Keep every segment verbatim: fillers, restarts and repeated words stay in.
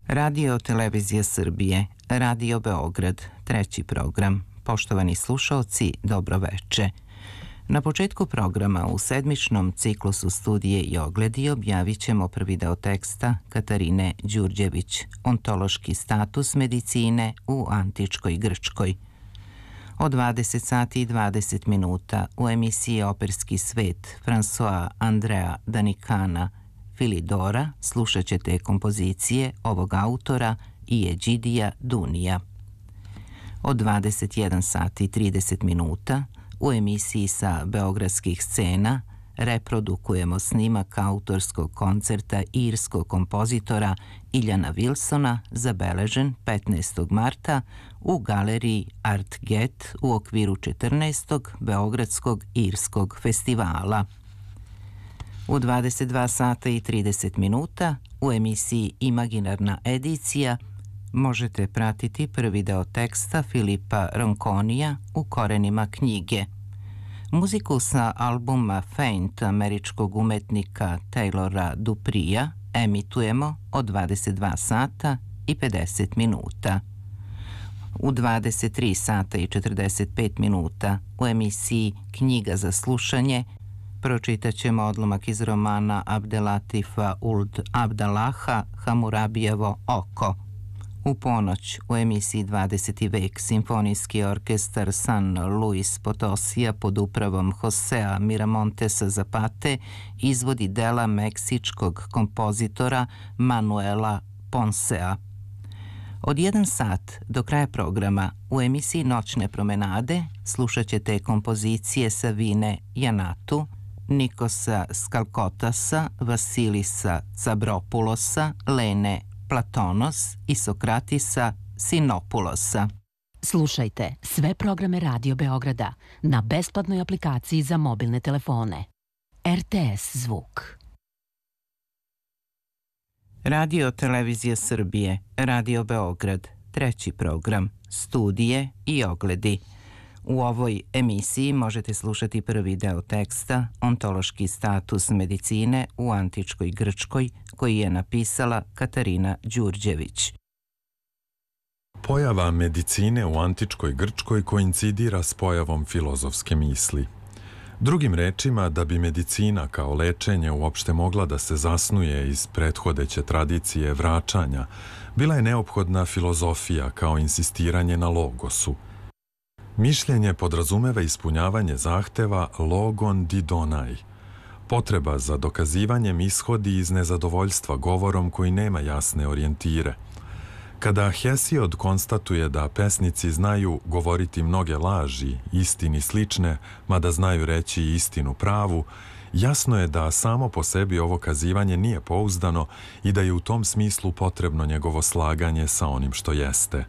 Radio Televizija Srbije, Radio Beograd, treći program. Poštovani slušaoci, dobro veče. Na početku programa u sedmičnom ciklusu studije i ogledi objavit ćemo prvi deo teksta Katarine Đurđević, Ontološki status medicine u antičkoj Grčkoj. Od dvadeset sati i dvadeset minuta u emisiji Operski svet François Andrea Danikana Filidora slušat ćete kompozicije ovog autora i Eđidija Dunija. Od dvadeset jedan sati i trideset minuta u emisiji sa beogradskih scena reprodukujemo snimak autorskog koncerta irskog kompozitora Iljana Wilsona zabeležen petnaestog marta u galeriji Art Get u okviru četrnaestog Beogradskog irskog festivala. U dvadeset dva sata i trideset minuta u emisiji Imaginarna edicija možete pratiti prvi deo teksta Filipa Ronconija u korenima knjige. Muziku sa albuma Faint američkog umetnika Taylora Duprija emitujemo od dvadeset dva sata i pedeset minuta. U dvadeset tri sata i četrdeset pet minuta u emisiji Knjiga za slušanje pročitat ćemo odlomak iz romana Abdelatifa Uld Abdalaha Hamurabijevo oko. U ponoć u emisiji dvadeseti vek simfonijski orkestar San Luis Potosija pod upravom Josea Miramontesa Zapate izvodi dela meksičkog kompozitora Manuela Ponsea. Od jedan sat do kraja programa u emisiji Noćne promenade slušat ćete kompozicije Savine Janatu, Nikosa Skalkotasa, Vasilisa Cabropulosa, Lene Platonos i Sokratisa Sinopulosa. Slušajte sve programe Radio Beograda na besplatnoj aplikaciji za mobilne telefone. R T S zvuk. Radio Televizija Srbije, Radio Beograd, treći program, studije i ogledi. U ovoj emisiji možete slušati prvi deo teksta Ontološki status medicine u antičkoj Grčkoj koji je napisala Katarina Đurđević. Pojava medicine u antičkoj Grčkoj koincidira s pojavom filozofske misli. Drugim rečima, da bi medicina kao lečenje uopšte mogla da se zasnuje iz prethodeće tradicije vraćanja, bila je neophodna filozofija kao insistiranje na logosu. Mišljenje podrazumeva ispunjavanje zahteva logon didonai. Potreba za dokazivanjem ishodi iz nezadovoljstva govorom koji nema jasne orijentire. Kada Hesiod konstatuje da pesnici znaju govoriti mnoge laži, istini slične, mada znaju reći istinu pravu, jasno je da samo po sebi ovo kazivanje nije pouzdano i da je u tom smislu potrebno njegovo slaganje sa onim što jeste.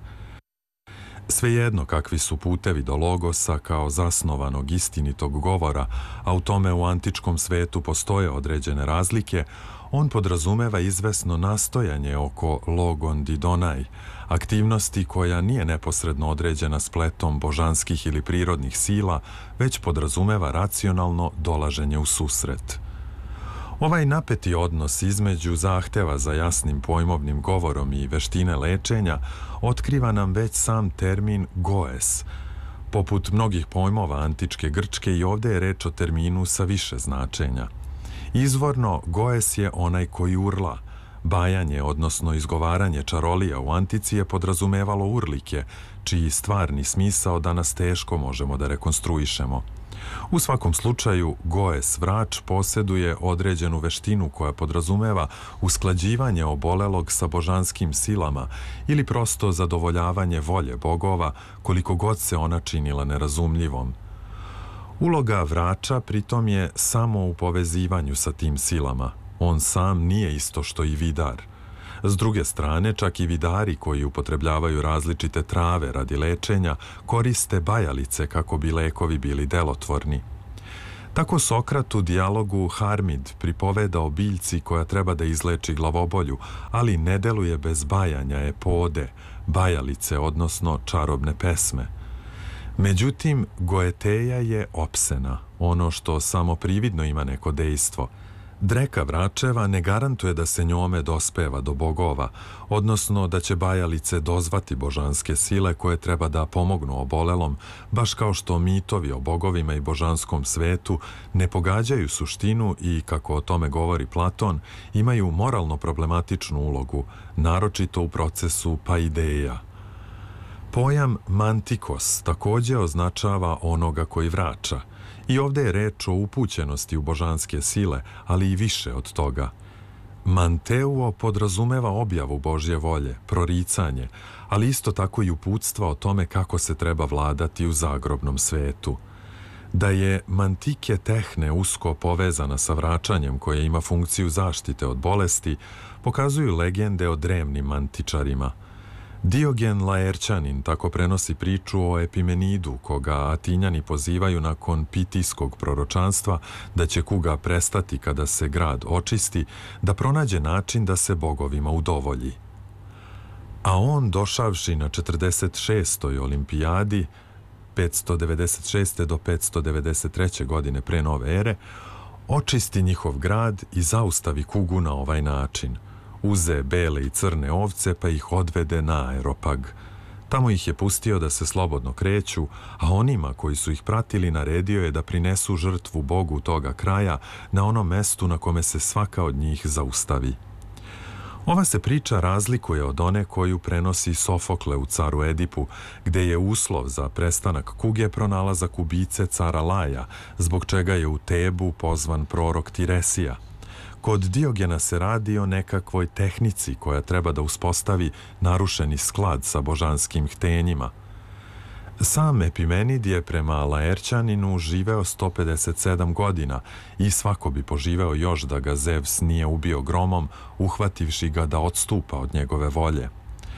Svejedno kakvi su putevi do logosa kao zasnovanog istinitog govora, a u tome u antičkom svetu postoje određene razlike, on podrazumeva izvesno nastojanje oko logon didonai, aktivnosti koja nije neposredno određena spletom božanskih ili prirodnih sila, već podrazumeva racionalno dolaženje u susret. Ovaj napeti odnos između zahteva za jasnim pojmovnim govorom i veštine lečenja otkriva nam već sam termin goes. Poput mnogih pojmova antičke Grčke i ovdje je reč o terminu sa više značenja. Izvorno, goes je onaj koji urla. Bajanje, odnosno izgovaranje čarolija u antici je podrazumevalo urlike, čiji stvarni smisao danas teško možemo da rekonstruišemo. U svakom slučaju, goes vrač posjeduje određenu veštinu koja podrazumeva usklađivanje obolelog sa božanskim silama ili prosto zadovoljavanje volje bogova, koliko god se ona činila nerazumljivom. Uloga vrača pritom je samo u povezivanju sa tim silama. On sam nije isto što i vidar. S druge strane, čak i vidari koji upotrebljavaju različite trave radi lečenja koriste bajalice kako bi lekovi bili delotvorni. Tako Sokrat u dijalogu Harmid pripoveda o biljci koja treba da izleči glavobolju, ali ne deluje bez bajanja epode, bajalice, odnosno čarobne pesme. Međutim, goeteja je opsena, ono što samo prividno ima neko dejstvo. Dreka vračeva ne garantuje da se njome dospeva do bogova, odnosno da će bajalice dozvati božanske sile koje treba da pomognu obolelom, baš kao što mitovi o bogovima i božanskom svetu ne pogađaju suštinu i, kako o tome govori Platon, imaju moralno problematičnu ulogu, naročito u procesu paideia. Pojam mantikos također označava onoga koji vraća. I ovdje je reč o upućenosti u božanske sile, ali i više od toga. Manteuo podrazumeva objavu Božje volje, proricanje, ali isto tako i uputstva o tome kako se treba vladati u zagrobnom svetu. Da je mantike tehne usko povezana sa vraćanjem koje ima funkciju zaštite od bolesti, pokazuju legende o drevnim mantičarima. Diogen Laerčanin tako prenosi priču o Epimenidu, koga Atinjani pozivaju nakon pitijskog proročanstva da će kuga prestati kada se grad očisti, da pronađe način da se bogovima udovolji. A on, došavši na četrdeset šestoj olimpijadi, petsto devedeset šeste do petsto devedeset treće godine pre nove ere, očisti njihov grad i zaustavi kugu na ovaj način. Uze bele i crne ovce pa ih odvede na Aeropag. Tamo ih je pustio da se slobodno kreću, a onima koji su ih pratili naredio je da prinesu žrtvu Bogu toga kraja na onom mestu na kome se svaka od njih zaustavi. Ova se priča razlikuje od one koju prenosi Sofokle u Caru Edipu, gde je uslov za prestanak kuge pronalazak ubice cara Laja, zbog čega je u Tebu pozvan prorok Tiresija. Kod Diogena se radi o nekakvoj tehnici koja treba da uspostavi narušeni sklad sa božanskim htenjima. Sam Epimenid je prema Laerčaninu živeo sto pedeset sedam godina i svako bi poživeo još da ga Zevs nije ubio gromom, uhvativši ga da odstupa od njegove volje.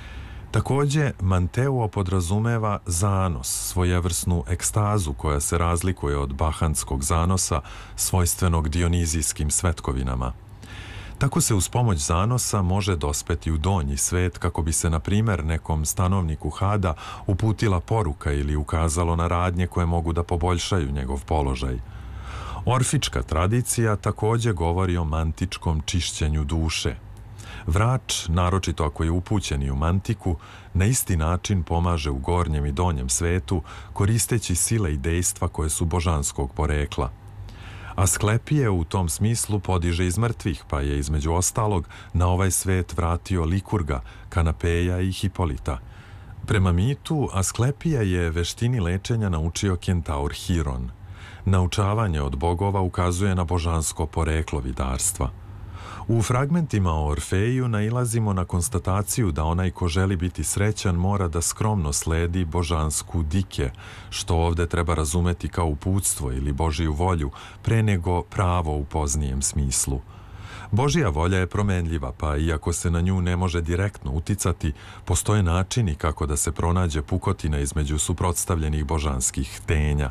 Također, Manteuo podrazumeva zanos, svojevrsnu ekstazu koja se razlikuje od bahanskog zanosa, svojstvenog dionizijskim svetkovinama. Tako se uz pomoć zanosa može dospeti u donji svet kako bi se, na primjer, nekom stanovniku Hada uputila poruka ili ukazalo na radnje koje mogu da poboljšaju njegov položaj. Orfička tradicija također govori o mantičkom čišćenju duše. Vrač, naročito ako je upućen i u mantiku, na isti način pomaže u gornjem i donjem svetu, koristeći sile i dejstva koje su božanskog porekla. Asklepije u tom smislu podiže iz mrtvih, pa je između ostalog na ovaj svet vratio Likurga, Kanapeja i Hipolita. Prema mitu, Asklepija je veštini lečenja naučio kentaur Hiron. Naučavanje od bogova ukazuje na božansko poreklo vidarstva. U fragmentima o Orfeju nailazimo na konstataciju da onaj ko želi biti srećan mora da skromno sledi božansku dike, što ovdje treba razumeti kao uputstvo ili Božiju volju, pre nego pravo u poznijem smislu. Božja volja je promenljiva, pa iako se na nju ne može direktno uticati, postoje načini kako da se pronađe pukotina između suprotstavljenih božanskih htenja.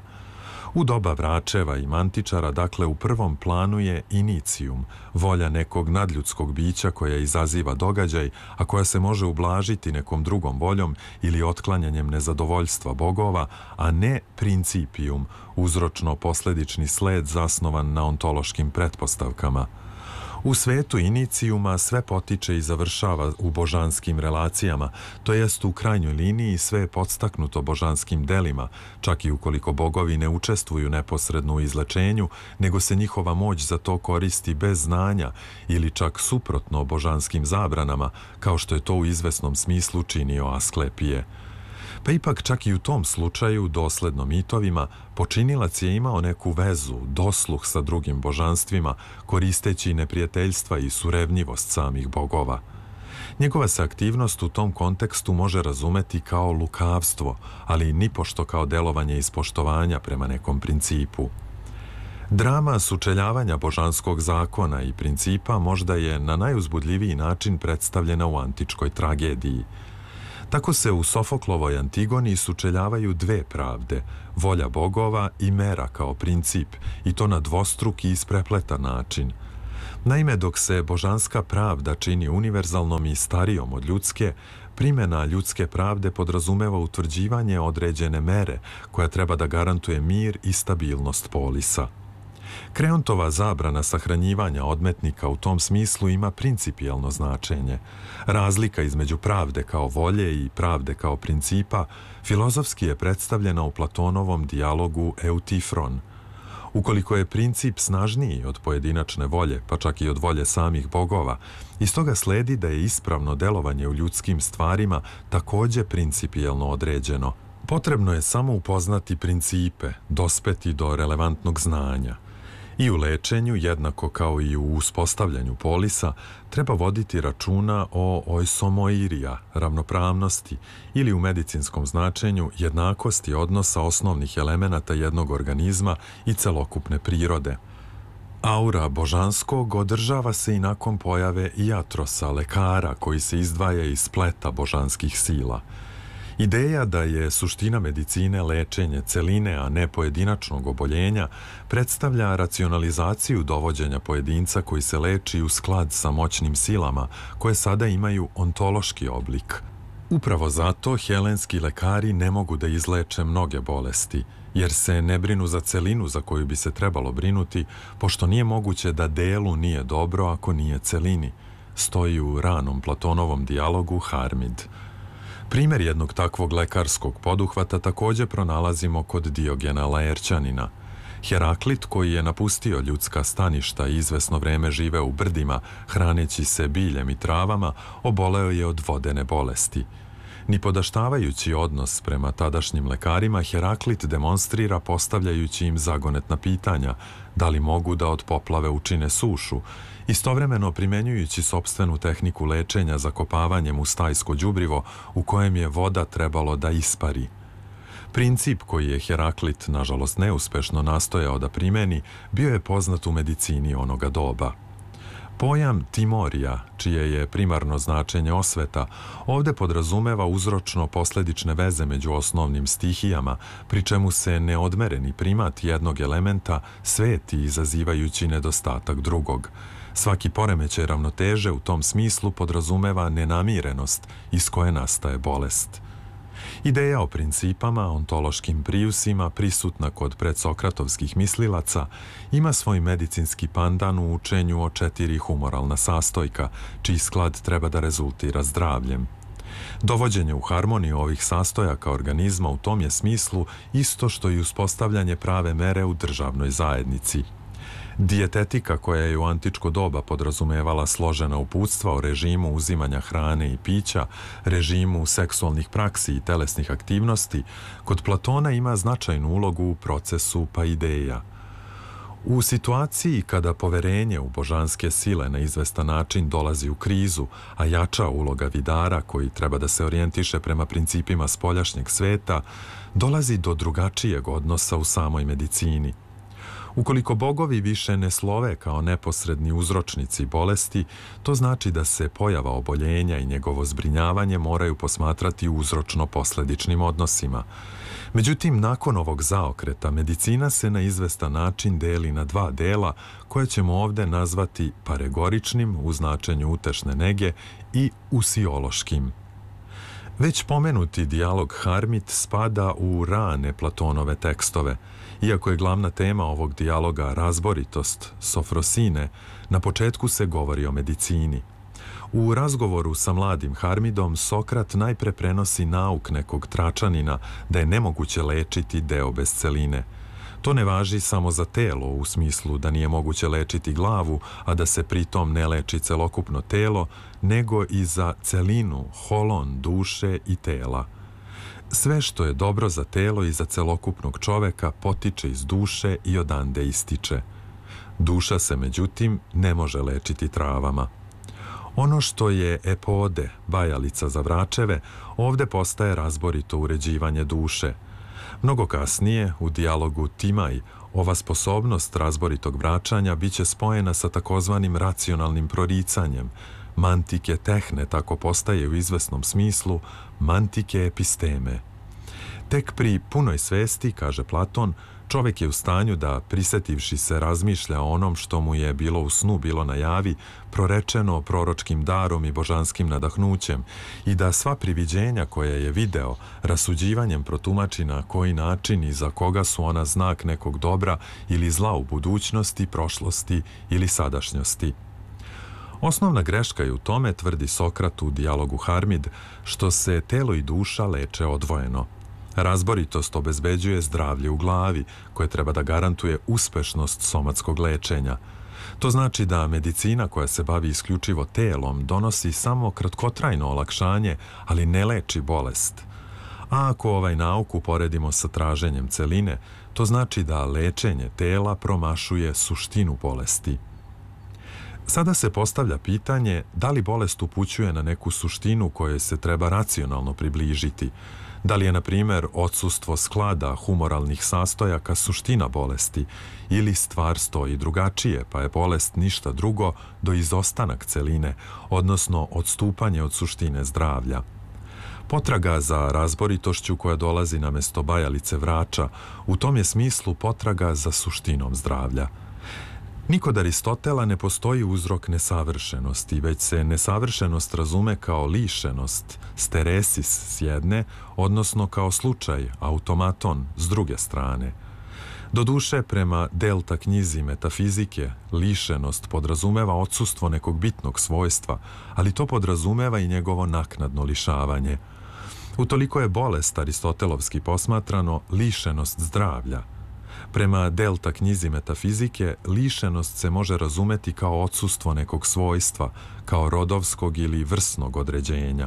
U doba vračeva i mantičara, dakle, u prvom planu je inicijum, volja nekog nadljudskog bića koja izaziva događaj, a koja se može ublažiti nekom drugom voljom ili otklanjanjem nezadovoljstva bogova, a ne principium, uzročno-posledični sled zasnovan na ontološkim pretpostavkama. U svetu inicijuma sve potiče i završava u božanskim relacijama, to jest u krajnjoj liniji sve je podstaknuto božanskim delima, čak i ukoliko bogovi ne učestvuju neposredno u izlečenju, nego se njihova moć za to koristi bez znanja ili čak suprotno božanskim zabranama, kao što je to u izvesnom smislu činio Asklepije. Pa ipak čak i u tom slučaju, dosledno mitovima, počinilac je imao neku vezu, dosluh sa drugim božanstvima, koristeći neprijateljstva i surevnjivost samih bogova. Njegova se aktivnost u tom kontekstu može razumeti kao lukavstvo, ali nipošto kao delovanje ispoštovanja prema nekom principu. Drama sučeljavanja božanskog zakona i principa možda je na najuzbudljiviji način predstavljena u antičkoj tragediji. Tako se u Sofoklovoj Antigoni sučeljavaju dve pravde, volja bogova i mera kao princip, i to na dvostruki i isprepletan način. Naime, dok se božanska pravda čini univerzalnom i starijom od ljudske, primjena ljudske pravde podrazumeva utvrđivanje određene mere koja treba da garantuje mir i stabilnost polisa. Kreontova zabrana sahranjivanja odmetnika u tom smislu ima principijelno značenje. Razlika između pravde kao volje i pravde kao principa filozofski je predstavljena u Platonovom dijalogu Eutifron. Ukoliko je princip snažniji od pojedinačne volje, pa čak i od volje samih bogova, iz toga sledi da je ispravno delovanje u ljudskim stvarima također principijelno određeno. Potrebno je samo upoznati principe, dospeti do relevantnog znanja. I u lečenju, jednako kao i u uspostavljanju polisa, treba voditi računa o oisomoirija, ravnopravnosti, ili u medicinskom značenju jednakosti odnosa osnovnih elemenata jednog organizma i celokupne prirode. Aura božanskog održava se i nakon pojave iatrosa, lekara koji se izdvaja iz spleta božanskih sila. Ideja da je suština medicine lečenje celine, a ne pojedinačnog oboljenja, predstavlja racionalizaciju dovođenja pojedinca koji se leči u sklad sa moćnim silama, koje sada imaju ontološki oblik. Upravo zato helenski lekari ne mogu da izleče mnoge bolesti, jer se ne brinu za celinu za koju bi se trebalo brinuti, pošto nije moguće da delu nije dobro ako nije celini, stoji u ranom Platonovom dijalogu Harmid. Primjer jednog takvog lekarskog poduhvata također pronalazimo kod Diogena Laerćanina. Heraklit, koji je napustio ljudska staništa i izvesno vreme živeo u brdima, hraneći se biljem i travama, oboleo je od vodene bolesti. Nipodaštavajući odnos prema tadašnjim lekarima, Heraklit demonstrira postavljajući im zagonetna pitanja, da li mogu da od poplave učine sušu, istovremeno primenjujući sopstvenu tehniku lečenja zakopavanjem u stajsko đubrivo u kojem je voda trebalo da ispari. Princip koji je Heraklit, nažalost neuspešno, nastojao da primeni, bio je poznat u medicini onoga doba. Pojam timorija, čije je primarno značenje osveta, ovde podrazumeva uzročno-posledične veze među osnovnim stihijama, pri čemu se neodmereni primat jednog elementa sveti izazivajući nedostatak drugog. Svaki poremećaj ravnoteže u tom smislu podrazumeva nenamirenost iz koje nastaje bolest. Ideja o principama, ontološkim prijusima, prisutna kod predsokratovskih mislilaca, ima svoj medicinski pandan u učenju o četiri humoralna sastojka, čiji sklad treba da rezultira zdravljem. Dovođenje u harmoniju ovih sastojaka organizma u tom je smislu isto što i uspostavljanje prave mere u državnoj zajednici. Dijetetika, koja je u antičko doba podrazumevala složena uputstva o režimu uzimanja hrane i pića, režimu seksualnih praksi i telesnih aktivnosti, kod Platona ima značajnu ulogu u procesu paideia. U situaciji kada poverenje u božanske sile na izvestan način dolazi u krizu, a jača uloga vidara koji treba da se orijentiše prema principima spoljašnjeg sveta, dolazi do drugačijeg odnosa u samoj medicini. Ukoliko bogovi više ne slove kao neposredni uzročnici bolesti, to znači da se pojava oboljenja i njegovo zbrinjavanje moraju posmatrati uzročno-posledičnim odnosima. Međutim, nakon ovog zaokreta, medicina se na izvestan način deli na dva dela, koje ćemo ovde nazvati paregoričnim u značenju utešne nege i usiološkim. Već pomenuti dijalog Harmit spada u rane Platonove tekstove. Iako je glavna tema ovog dijaloga razboritost, sofrosine, na početku se govori o medicini. U razgovoru sa mladim Harmidom Sokrat najpre prenosi nauk nekog Tračanina da je nemoguće lečiti deo bez celine. To ne važi samo za telo u smislu da nije moguće lečiti glavu, a da se pritom ne leči celokupno telo, nego i za celinu, holon, duše i tela. Sve što je dobro za telo i za celokupnog čoveka potiče iz duše i odande ističe. Duša se, međutim, ne može lečiti travama. Ono što je epode, bajalica za vračeve, ovde postaje razborito uređivanje duše. Mnogo kasnije, u dijalogu Timaj, ova sposobnost razboritog vraćanja biće spojena sa takozvanim racionalnim proricanjem. Mantike tehne tako postaje u izvesnom smislu mantike episteme. Tek pri punoj svesti, kaže Platon, Čovjek je u stanju da, prisetivši se, razmišlja o onom što mu je bilo u snu, bilo na javi, prorečeno proročkim darom i božanskim nadahnućem i da sva priviđenja koja je video rasuđivanjem protumači na koji način i za koga su ona znak nekog dobra ili zla u budućnosti, prošlosti ili sadašnjosti. Osnovna greška je u tome, tvrdi Sokrat u dijalogu Harmid, što se telo i duša leče odvojeno. Razboritost obezbeđuje zdravlje u glavi, koje treba da garantuje uspešnost somatskog lečenja. To znači da medicina koja se bavi isključivo telom donosi samo kratkotrajno olakšanje, ali ne leči bolest. A ako ovaj nauku poredimo sa traženjem celine, to znači da lečenje tela promašuje suštinu bolesti. Sada se postavlja pitanje da li bolest upućuje na neku suštinu kojoj se treba racionalno približiti. Da li je, na primjer, odsustvo sklada humoralnih sastojaka suština bolesti ili stvar stoji drugačije, pa je bolest ništa drugo do izostanak celine, odnosno odstupanje od suštine zdravlja. Potraga za razboritošću koja dolazi na mesto bajalice vrača, u tom je smislu potraga za suštinom zdravlja. Ni kod Aristotela ne postoji uzrok nesavršenosti, već se nesavršenost razume kao lišenost, steresis s jedne, odnosno kao slučaj, automaton, s druge strane. Doduše, prema Delta knjizi metafizike, lišenost podrazumeva odsustvo nekog bitnog svojstva, ali to podrazumeva i njegovo naknadno lišavanje. Utoliko je bolest, aristotelovski posmatrano, lišenost zdravlja. Prema Delta knjizi metafizike, lišenost se može razumeti kao odsustvo nekog svojstva, kao rodovskog ili vrsnog određenja.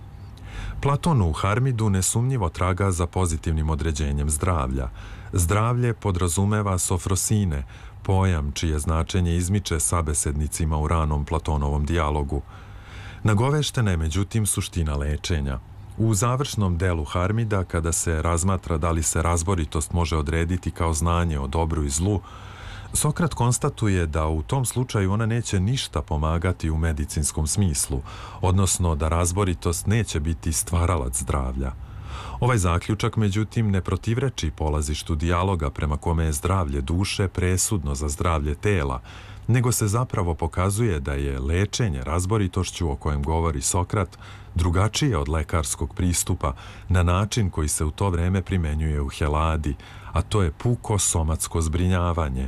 Platon u Harmidu nesumnjivo traga za pozitivnim određenjem zdravlja. Zdravlje podrazumeva sofrosine, pojam čije značenje izmiče sabesednicima u ranom Platonovom dijalogu. Nagoveštena je međutim suština lečenja. U završnom delu Harmida, kada se razmatra da li se razboritost može odrediti kao znanje o dobru i zlu, Sokrat konstatuje da u tom slučaju ona neće ništa pomagati u medicinskom smislu, odnosno da razboritost neće biti stvaralac zdravlja. Ovaj zaključak, međutim, ne protivreči polazištu dijaloga prema kome je zdravlje duše presudno za zdravlje tela, nego se zapravo pokazuje da je lečenje razboritošću o kojem govori Sokrat drugačije od lekarskog pristupa na način koji se u to vreme primenjuje u Heladi, a to je puko somatsko zbrinjavanje.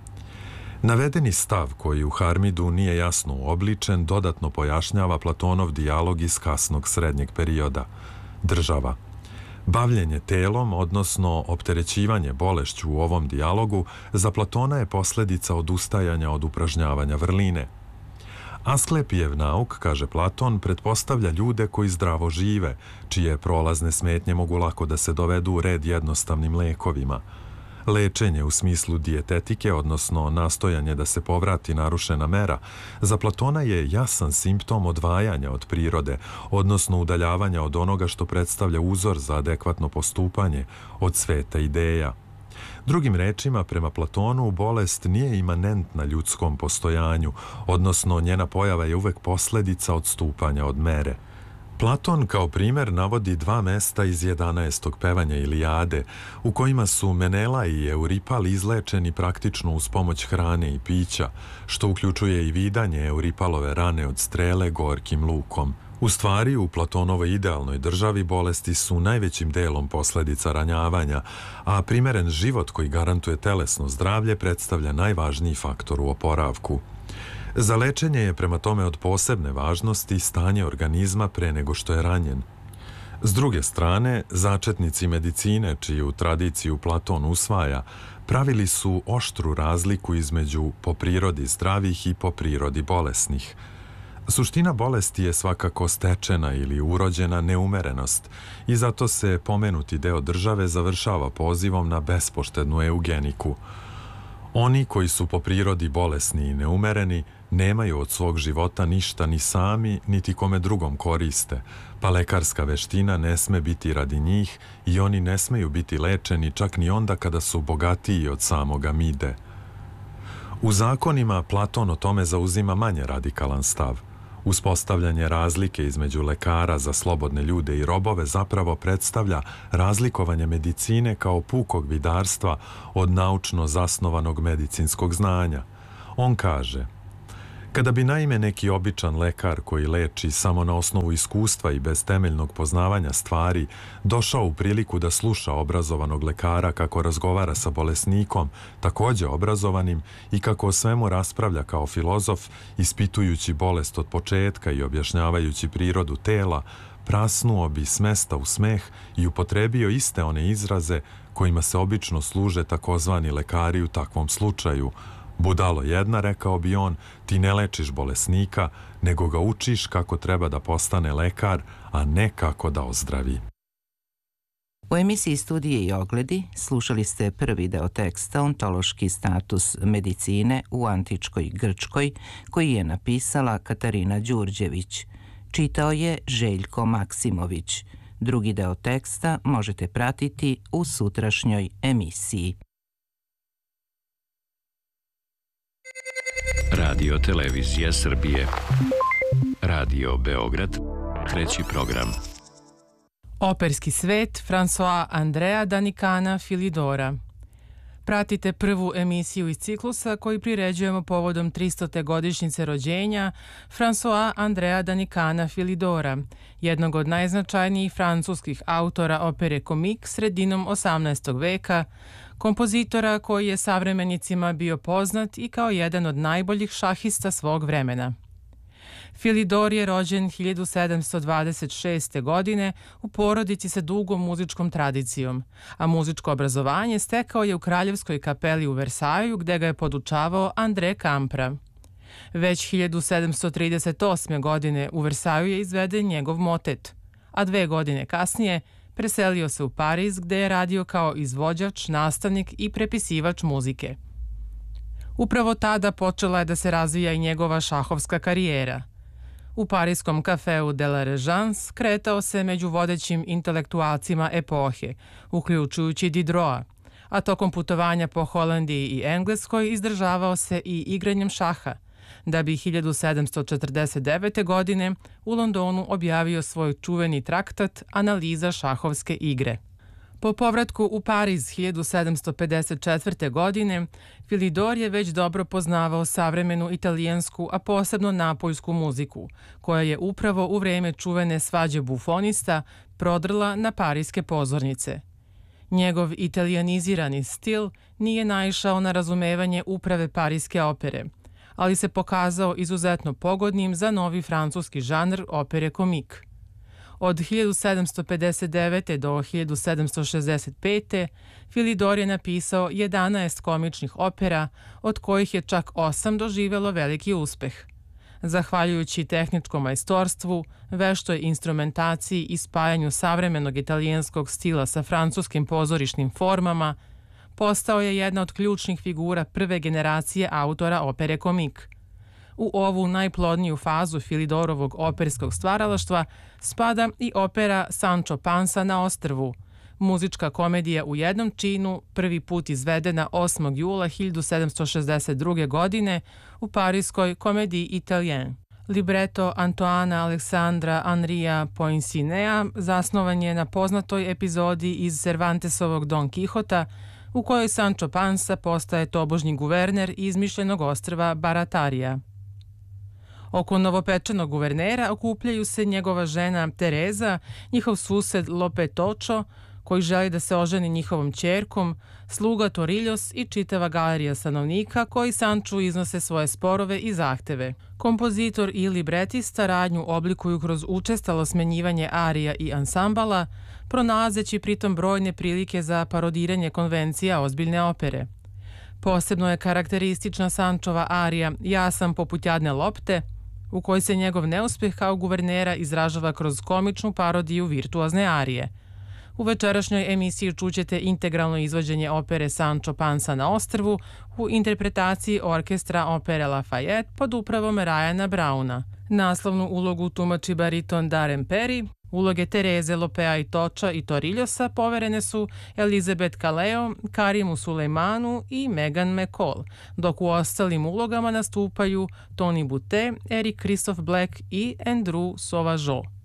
Navedeni stav, koji u Harmidu nije jasno uobličen, dodatno pojašnjava Platonov dijalog iz kasnog srednjeg perioda. Država. Bavljenje telom, odnosno opterećivanje bolešću u ovom dijalogu, za Platona je posljedica odustajanja od upražnjavanja vrline. Asklepijev nauk, kaže Platon, pretpostavlja ljude koji zdravo žive, čije prolazne smetnje mogu lako da se dovedu u red jednostavnim lekovima. Lečenje u smislu dijetetike, odnosno nastojanje da se povrati narušena mera, za Platona je jasan simptom odvajanja od prirode, odnosno udaljavanja od onoga što predstavlja uzor za adekvatno postupanje, od sveta ideja. Drugim rečima, prema Platonu, bolest nije imanentna ljudskom postojanju, odnosno njena pojava je uvek posljedica odstupanja od mere. Platon kao primjer navodi dva mesta iz jedanaestog pevanja Ilijade, u kojima su Menela i Euripal izlečeni praktično uz pomoć hrane i pića, što uključuje i vidanje Euripalove rane od strele gorkim lukom. U stvari, u Platonovoj idealnoj državi bolesti su najvećim delom posljedica ranjavanja, a primeren život koji garantuje telesno zdravlje predstavlja najvažniji faktor u oporavku. Za lečenje je prema tome od posebne važnosti stanje organizma pre nego što je ranjen. S druge strane, začetnici medicine, čiju tradiciju Platon usvaja, pravili su oštru razliku između po prirodi zdravih i po prirodi bolesnih. Suština bolesti je svakako stečena ili urođena neumerenost i zato se pomenuti deo države završava pozivom na bespoštednu eugeniku. Oni koji su po prirodi bolesni i neumereni nemaju od svog života ništa ni sami, niti kome drugom koriste, pa lekarska veština ne sme biti radi njih i oni ne smeju biti lečeni čak ni onda kada su bogatiji od samoga Mide. U zakonima Platon o tome zauzima manje radikalan stav. Uspostavljanje razlike između lekara za slobodne ljude i robove zapravo predstavlja razlikovanje medicine kao pukog vidarstva od naučno zasnovanog medicinskog znanja. On kaže: kada bi naime neki običan lekar koji leči samo na osnovu iskustva i bez temeljnog poznavanja stvari došao u priliku da sluša obrazovanog lekara kako razgovara sa bolesnikom, takođe obrazovanim, i kako o svemu raspravlja kao filozof, ispitujući bolest od početka i objašnjavajući prirodu tela, prasnuo bi s mesta u smeh i upotrebio iste one izraze kojima se obično služe takozvani lekari u takvom slučaju. Budalo jedna, rekao bi on, ti ne lečiš bolesnika, nego ga učiš kako treba da postane lekar, a ne kako da ozdravi. U emisiji Studije i ogledi slušali ste prvi deo teksta Ontološki status medicine u antičkoj Grčkoj, koji je napisala Katarina Đurđević. Čitao je Željko Maksimović. Drugi deo teksta možete pratiti u sutrašnjoj emisiji. Radio Televizija Srbije. Radio Beograd, treći program. Operski svet François Andrea Danicana Filidora. Pratite prvu emisiju iz ciklusa koji priređujemo povodom tristote godišnjice rođenja François Andrea Danicana Filidora, jednog od najznačajnijih francuskih autora opere komik sredinom osamnaestog veka, kompozitora koji je savremenicima bio poznat i kao jedan od najboljih šahista svog vremena. Filidor je rođen hiljadu sedamsto dvadeset šeste. godine u porodici sa dugom muzičkom tradicijom, a muzičko obrazovanje stekao je u Kraljevskoj kapeli u Versaju, gde ga je podučavao André Campra. Već hiljadu sedamsto trideset osme. godine u Versaju je izveden njegov motet, a dve godine kasnije preselio se u Pariz, gde je radio kao izvođač, nastavnik i prepisivač muzike. Upravo tada počela je da se razvija i njegova šahovska karijera. U pariskom kafeu de la Régence kretao se među vodećim intelektualcima epohe, uključujući Diderota, a tokom putovanja po Holandiji i Engleskoj izdržavao se i igranjem šaha, da bi hiljadu sedamsto četrdeset devete. godine u Londonu objavio svoj čuveni traktat Analiza šahovske igre. Po povratku u Pariz hiljadu sedamsto pedeset četvrte. godine, Filidor je već dobro poznavao savremenu italijansku, a posebno napoljsku muziku, koja je upravo u vreme čuvene svađe bufonista prodrla na pariske pozornice. Njegov italijanizirani stil nije naišao na razumevanje uprave pariske opere, ali se pokazao izuzetno pogodnim za novi francuski žanr opere komik. Od hiljadu sedamsto pedeset devete. do hiljadu sedamsto šezdeset pete. Filidor je napisao jedanaest komičnih opera, od kojih je čak osam doživelo veliki uspeh. Zahvaljujući tehničkom majstorstvu, veštoj instrumentaciji i spajanju savremenog italijanskog stila sa francuskim pozorišnim formama, postao je jedna od ključnih figura prve generacije autora opere komik. U ovu najplodniju fazu Filidorovog operskog stvaralaštva spada i opera Sancho Pansa na ostrvu, muzička komedija u jednom činu, prvi put izvedena osmog jula hiljadu sedamsto šezdeset druge. godine u pariskoj Comédie Italienne. Libreto Antoana Aleksandra Henria Poincinea zasnovan je na poznatoj epizodi iz Cervantesovog Don Quixota, u kojoj Sancho Pansa postaje tobožnji guverner izmišljenog ostrva Baratarija. Oko novopečenog guvernera okupljaju se njegova žena Tereza, njihov sused Lope Točo, koji želi da se oženi njihovom ćerkom, sluga Torillos i čitava galerija stanovnika koji Sanču iznose svoje sporove i zahteve. Kompozitor i libretista radnju oblikuju kroz učestalo smenjivanje arija i ansambala, pronalazeći pritom brojne prilike za parodiranje konvencija ozbiljne opere. Posebno je karakteristična Sančova arija Ja sam poput jadne lopte, u kojoj se njegov neuspeh kao guvernera izražava kroz komičnu parodiju virtuozne arije. U večerašnjoj emisiji čućete integralno izvođenje opere Sancho Pansa na ostrvu u interpretaciji orkestra opere Lafayette pod upravom Ryana Browna. Naslovnu ulogu tumači bariton Darren Perry, Uloge Tereze, Lopea i Toča i Toriljosa poverene su Elizabeth Kaleo, Karimu Sulejmanu i Megan McCall, dok u ostalim ulogama nastupaju Tony Bute, Eric Christoph Black i Andrew Sauvageau.